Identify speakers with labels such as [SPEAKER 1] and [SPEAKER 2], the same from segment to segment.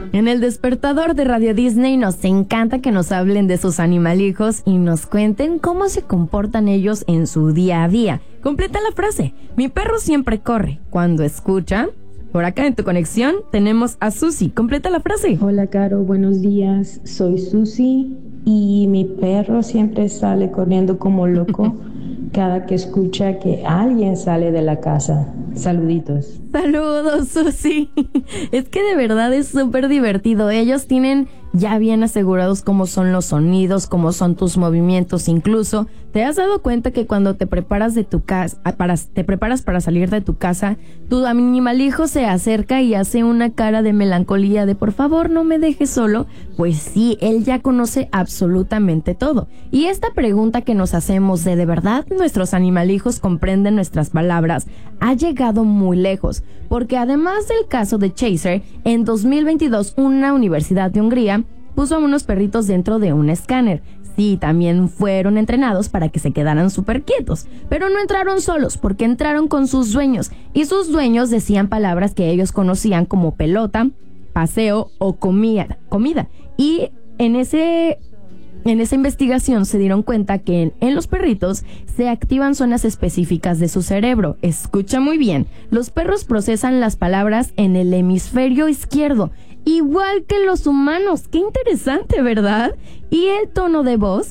[SPEAKER 1] En el despertador de Radio Disney nos encanta que nos hablen de sus animalijos y nos cuenten cómo se comportan ellos en su día a día. Completa la frase. Mi perro siempre corre cuando escucha. Por acá en tu conexión tenemos a Susi. Completa la frase.
[SPEAKER 2] Hola, Caro, buenos días. Soy Susi y mi perro siempre sale corriendo como loco cada que escucha que alguien sale de la casa. Saluditos.
[SPEAKER 1] Saludos, Susi. Es que de verdad es súper divertido. Ellos tienen ya bien asegurados cómo son los sonidos, cómo son tus movimientos. Incluso, ¿te has dado cuenta que cuando te preparas para salir de tu casa, tu animalijo se acerca y hace una cara de melancolía de por favor no me dejes solo? Pues sí, él ya conoce absolutamente todo. Y esta pregunta que nos hacemos de verdad nuestros animalijos comprenden nuestras palabras ha llegado muy lejos, porque además del caso de Chaser, en 2022 una universidad de Hungría puso a unos perritos dentro de un escáner. Sí, también fueron entrenados para que se quedaran súper quietos, pero no entraron solos, porque entraron con sus dueños, y sus dueños decían palabras que ellos conocían como pelota, paseo o comida. Y en esa investigación se dieron cuenta que en los perritos se activan zonas específicas de su cerebro. Escucha muy bien, los perros procesan las palabras en el hemisferio izquierdo, igual que los humanos. Qué interesante, ¿verdad? Y el tono de voz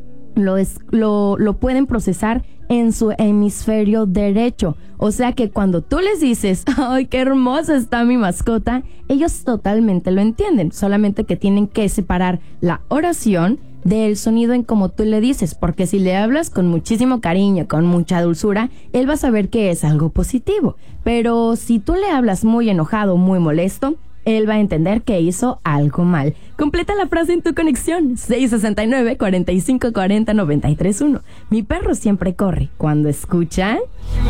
[SPEAKER 1] lo pueden procesar en su hemisferio derecho. O sea que cuando tú les dices, ¡ay, qué hermosa está mi mascota!, ellos totalmente lo entienden, solamente que tienen que separar la oración del sonido en como tú le dices, porque si le hablas con muchísimo cariño, con mucha dulzura, él va a saber que es algo positivo. Pero si tú le hablas muy enojado, muy molesto, él va a entender que hizo algo mal. Completa la frase en tu conexión. 669-4540-931. Mi perro siempre corre cuando escucha...